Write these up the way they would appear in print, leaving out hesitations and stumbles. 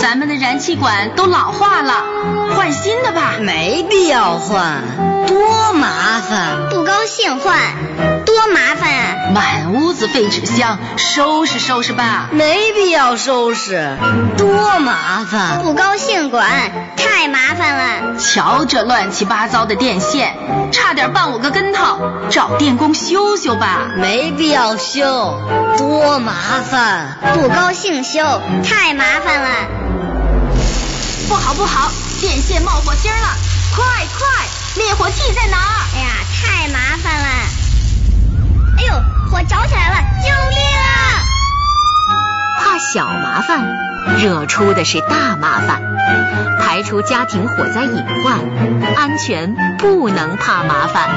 咱们的燃气管都老化了，换新的吧。 没必要换，多麻烦。 不高兴换，多麻烦啊！ 满屋子废纸箱，收拾收拾吧。 没必要收拾，多麻烦。 不高兴管，太麻烦了。 瞧这乱七八糟的电线，差点绊我个跟头，找电工修修吧。 没必要修，多麻烦。 不高兴修，太麻烦了。 不好不好，电线冒火星了，快快，灭火器在哪儿？ 哎呀，太麻烦了。哎呦，火着起来了，救命啊！ 怕小麻烦，惹出的是大麻烦。排除家庭火灾隐患，安全不能怕麻烦。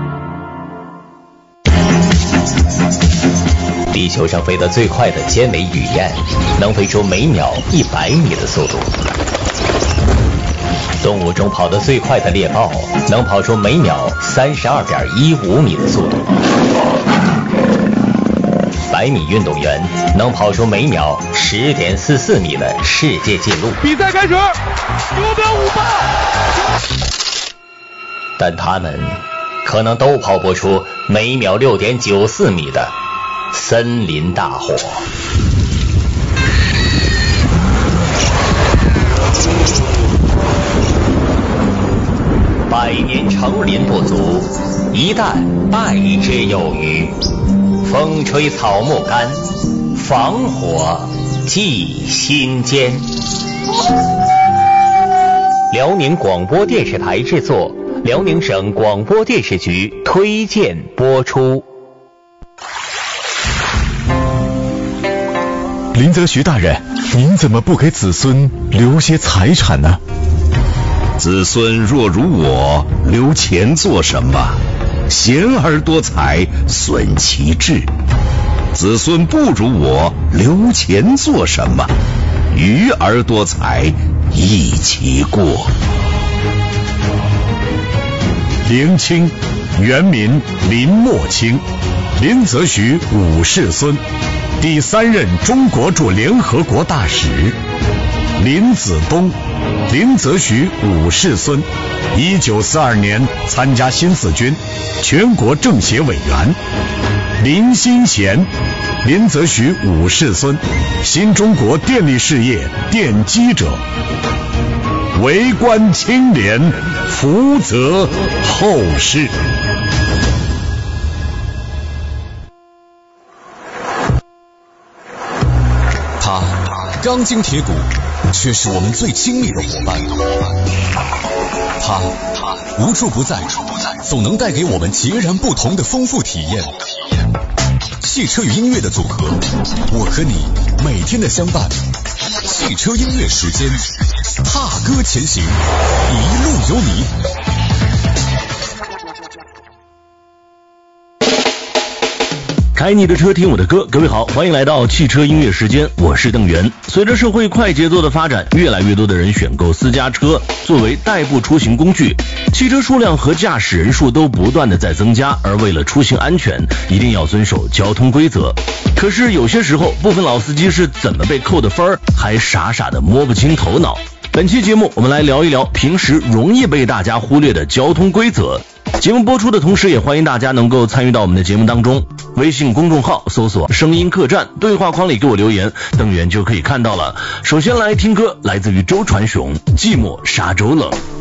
地球上飞得最快的尖尾雨燕，能飞出每秒100米的速度。动物中跑得最快的猎豹，能跑出每秒32.15米的速度。100米运动员能跑出每秒10.44米的世界纪录。 比赛开始，9秒58。 但他们可能都跑不出每秒6.94米的森林大火。100年成林不足，一旦败之有余。风吹草木干，防火记心间。辽宁广播电视台制作，辽宁省广播电视局推荐播出。 林则徐大人，您怎么不给子孙留些财产呢？ 子孙若如我，留钱做什么？贤而多财，损其志。子孙不如我，留钱做什么？愚而多财，益其过。 林清，原名林默清，林则徐五世孙，第3任中国驻联合国大使。林子东，林则徐五世孙，1942年参加新四军，全国政协委员。林新贤，林则徐五世孙，新中国电力事业奠基者。为官清廉，福泽后世。 他钢筋铁骨，却是我们最亲密的伙伴。他无处不在，总能带给我们截然不同的丰富体验。汽车与音乐的组合，我和你每天的相伴。汽车音乐时间，踏歌前行，一路有你。 开你的车，听我的歌。各位好，欢迎来到汽车音乐时间，我是邓源。随着社会快节奏的发展，越来越多的人选购私家车作为代步出行工具，汽车数量和驾驶人数都不断的在增加，而为了出行安全，一定要遵守交通规则。可是有些时候，部分老司机是怎么被扣的分，还傻傻的摸不清头脑。本期节目我们来聊一聊平时容易被大家忽略的交通规则。节目播出的同时，也欢迎大家能够参与到我们的节目当中。微信公众号搜索声音客栈，对话框里给我留言，邓源就可以看到了。首先来听歌，来自于周传雄，寂寞沙洲冷。